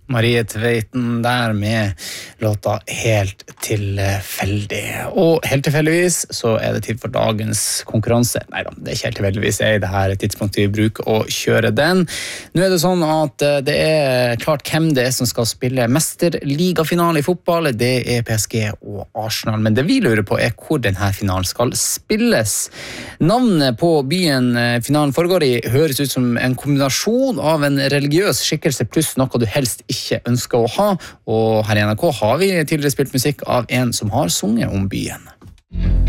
Marie Tveiten der med låta Helt tilfeldig. Og helt tilfeldigvis så det tid for dagens konkurranse. Neida, det ikke helt tilfeldigvis I det her tidspunktet vi bruker å kjøre den. Nå det sånn at det klart hvem det som skal spille mesterligafinale I fotball. Det PSG og Arsenal. Men det vi lurer på hvor denne finalen skal spilles. Navnet på byen finalen foregår I høres ut som en kombinasjon av en religiøs skikkelse pluss noe du helst ikke ønsker å ha, og her I NRK har vi tidligere spilt musikk av en som har sunget om byen.